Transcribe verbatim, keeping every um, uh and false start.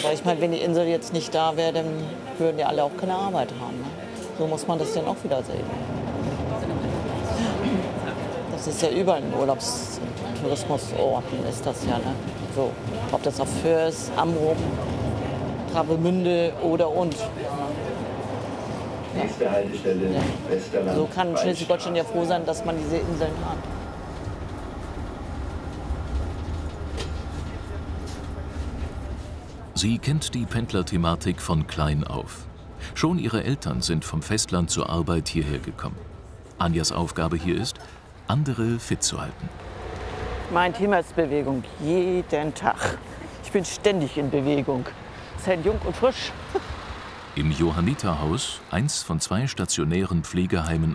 Weil ich meine, wenn die Insel jetzt nicht da wäre, dann würden ja alle auch keine Arbeit haben. Ne? So muss man das dann auch wieder sehen. Das ist ja überall in Urlaubstourismusorten ist das ja. Ne? So, ob das auf Föhr, Amrum, Travemünde oder und. Nächste Haltestelle, Ja. Westerland. So kann Schleswig-Holstein ja froh sein, dass man diese Inseln hat. Sie kennt die Pendlerthematik von klein auf. Schon ihre Eltern sind vom Festland zur Arbeit hierher gekommen. Anjas Aufgabe hier ist, andere fit zu halten. Mein Thema ist Bewegung, jeden Tag. Ich bin ständig in Bewegung. Es hält jung und frisch. Im Johanniterhaus, eins von zwei stationären Pflegeheimen